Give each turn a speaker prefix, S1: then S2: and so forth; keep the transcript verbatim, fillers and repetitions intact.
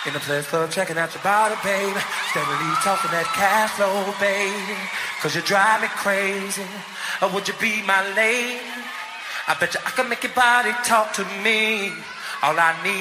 S1: In the place club, checking out your body, baby. Steadily talking that cash flow, baby. Cause you drive me crazy. Or would you be my lady? I bet you I can make your body talk to me. All I need